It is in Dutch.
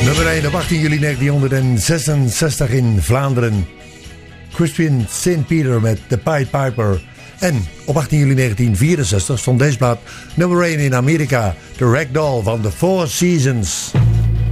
Nummer 1 op 18 juli 1966 in Vlaanderen. Crispin St. Peter met The Pied Piper. En op 18 juli 1964 stond deze plaat nummer 1 in Amerika. The Ragdoll van The Four Seasons.